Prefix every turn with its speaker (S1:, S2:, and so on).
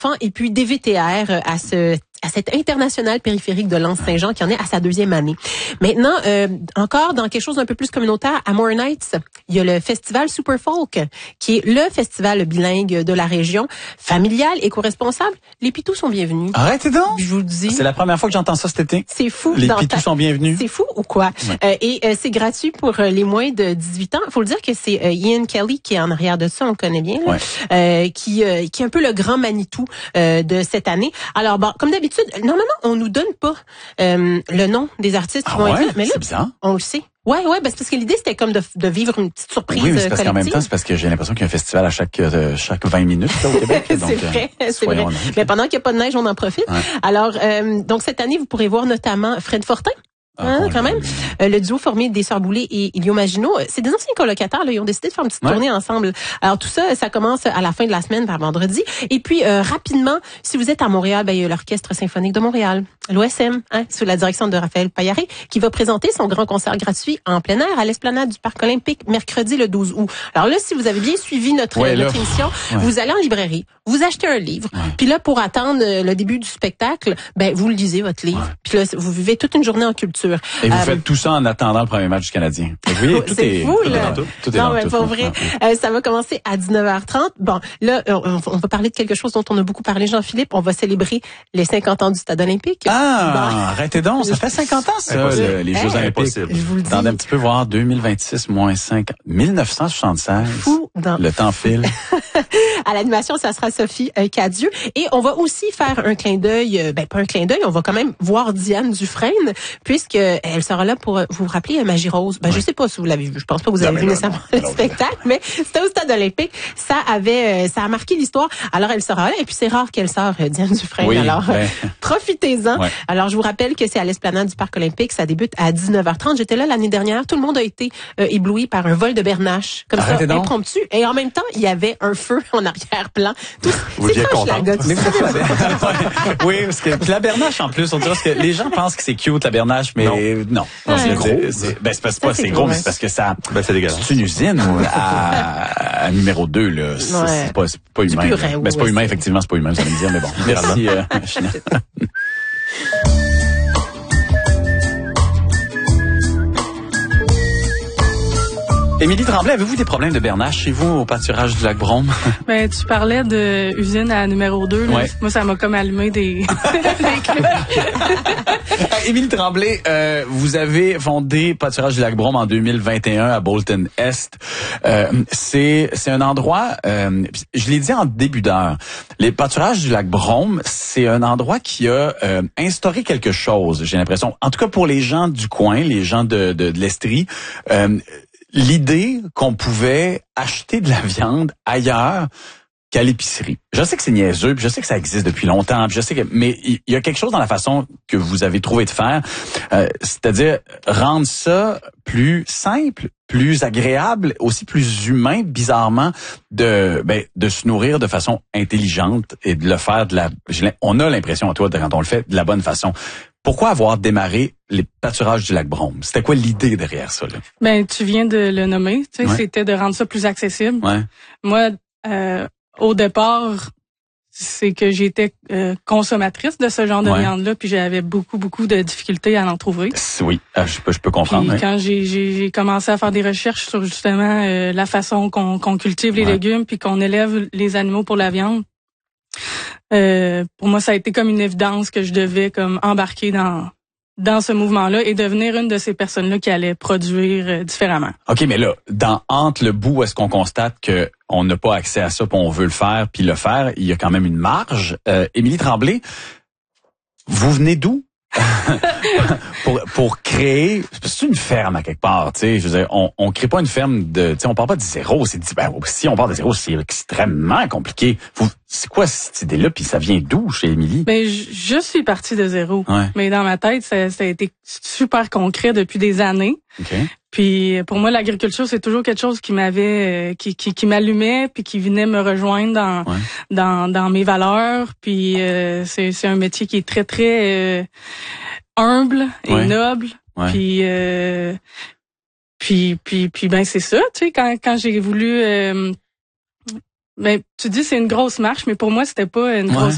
S1: et puis des VTR à cet international périphérique de Lens-Saint-Jean qui en est à sa 2e année. Maintenant, encore dans quelque chose d'un peu plus communautaire, à Moore Nights, il y a le festival Super Folk, qui est le festival bilingue de la région, familial, éco-responsable. Les pitous sont bienvenus.
S2: Arrêtez donc!
S1: Je vous le dis.
S2: C'est la première fois que j'entends ça cet été.
S1: C'est fou.
S2: Les pitous sont bienvenus.
S1: C'est fou ou quoi? Ouais. C'est gratuit pour les moins de 18 ans. Il faut le dire que c'est Ian Kelly qui est en arrière de ça, on le connaît bien, là, qui est un peu le grand Manitou de cette année. Alors, bon, comme d'habitude, normalement, on nous donne pas le nom des artistes qui vont être là. Mais là,
S2: c'est bizarre.
S1: On le sait. Ouais, ben c'est parce que l'idée c'était comme de vivre une petite surprise
S2: oui, mais c'est parce
S1: collective.
S2: qu'en même temps, c'est parce que j'ai l'impression qu'il y a un festival à chaque 20 minutes là, au Québec.
S1: C'est vrai, c'est vrai. Mais pendant qu'il n'y a pas de neige, on en profite. Ouais. Alors, donc cette année, vous pourrez voir notamment Fred Fortin. Quand même. Le duo formé des Sœurs Boulay et Ilio Maginot, c'est des anciens colocataires, là, ils ont décidé de faire une petite tournée ensemble. Alors tout ça, ça commence à la fin de la semaine, vers vendredi. Et puis rapidement, si vous êtes à Montréal, il y a l'Orchestre symphonique de Montréal, l'OSM, sous la direction de Raphaël Paillaré, qui va présenter son grand concert gratuit en plein air à l'Esplanade du Parc Olympique mercredi le 12 août. Alors là, si vous avez bien suivi notre émission, vous allez en librairie, vous achetez un livre, puis là, pour attendre le début du spectacle, vous lisez votre livre, puis là, vous vivez toute une journée en culture.
S2: Et vous faites tout ça en attendant le premier match du Canadien. Vous voyez, tout est
S1: fou, là.
S2: Tout est
S1: non, mais pas vrai. Ça va commencer à 19h30. Bon, là, on va parler de quelque chose dont on a beaucoup parlé, Jean-Philippe. On va célébrer les 50 ans du Stade olympique.
S2: Arrêtez donc. Ça fait 50 ans, ça, les Jeux olympiques.
S1: Je vous le dis.
S2: Attendez un petit peu voir 2026 moins 5. 1976.
S1: Fou.
S2: Le temps file.
S1: À l'animation, ça sera Sophie Cadieux. Et on va aussi faire un clin d'œil, pas un clin d'œil, on va quand même voir Diane Dufresne, puisque elle sera là pour vous rappeler Magie Rose. Je sais pas si vous l'avez vu. Je pense pas que vous avez vu nécessairement le spectacle, mais c'était au Stade olympique. Ça a marqué l'histoire. Alors elle sera là. Et puis c'est rare qu'elle sort, Diane Dufresne.
S2: Oui,
S1: alors profitez-en. Ouais. Alors je vous rappelle que c'est à l'Esplanade du Parc olympique. Ça débute à 19h30. J'étais là l'année dernière. Tout le monde a été ébloui par un vol de bernache. Comme ça, impromptu. Et en même temps, il y avait un feu en arrière-plan. C'est proche la gosse.
S2: Oui, parce que la bernache, en plus, on dirait que les gens pensent que c'est cute, la bernache, mais non.
S3: C'est gros.
S2: C'est gros, mais c'est parce que ça,
S3: c'est dégueulasse.
S2: C'est une usine à numéro 2, là. C'est pas humain. C'est pas humain, effectivement, c'est pas humain, vous allez me dire, mais bon. Merci, Chanel. Émilie Tremblay, avez-vous des problèmes de bernache chez vous au pâturage du lac Brome?
S4: Tu parlais de usine à numéro 2. Là. Ouais. Moi, ça m'a comme allumé des
S2: Émilie Tremblay, vous avez fondé Pâturage du lac Brome en 2021 à Bolton Est. C'est un endroit, je l'ai dit en début d'heure, les pâturages du lac Brome, c'est un endroit qui a instauré quelque chose, j'ai l'impression. En tout cas pour les gens du coin, les gens de l'Estrie, l'idée qu'on pouvait acheter de la viande ailleurs qu'à l'épicerie. Je sais que c'est niaiseux, puis je sais que ça existe depuis longtemps, puis je sais que, mais il y a quelque chose dans la façon que vous avez trouvé de faire, c'est-à-dire rendre ça plus simple, plus agréable, aussi plus humain, bizarrement, de se nourrir de façon intelligente et de le faire on a l'impression à toi quand on le fait de la bonne façon. Pourquoi avoir démarré les pâturages du lac Brome? C'était quoi l'idée derrière ça, là?
S4: Tu viens de le nommer. Tu sais, c'était de rendre ça plus accessible.
S2: Ouais.
S4: Moi, au départ, c'est que j'étais consommatrice de ce genre de viande-là, puis j'avais beaucoup de difficultés à en trouver.
S2: Oui, je peux comprendre.
S4: Puis quand j'ai commencé à faire des recherches sur justement la façon qu'on cultive les légumes, puis qu'on élève les animaux pour la viande, pour moi, ça a été comme une évidence que je devais comme embarquer dans ce mouvement-là et devenir une de ces personnes-là qui allaient produire différemment.
S2: OK, mais là, entre le bout où est-ce qu'on constate que on n'a pas accès à ça, puis on veut le faire, puis le faire, il y a quand même une marge. Émilie Tremblay, vous venez d'où? pour créer, c'est une ferme à quelque part, tu sais, je veux dire, on crée pas une ferme tu sais, on part pas de zéro, si on part de zéro, c'est extrêmement compliqué. C'est quoi cette idée-là, puis ça vient d'où chez Émilie?
S4: Je suis partie de zéro, mais dans ma tête, ça a été super concret depuis des années.
S2: Okay.
S4: Puis pour moi, l'agriculture, c'est toujours quelque chose qui m'avait, qui m'allumait, puis qui venait me rejoindre dans mes valeurs. Puis c'est un métier qui est très très humble et noble. Ouais. Puis c'est ça, tu sais, quand j'ai voulu. Tu dis c'est une grosse marche, mais pour moi c'était pas une grosse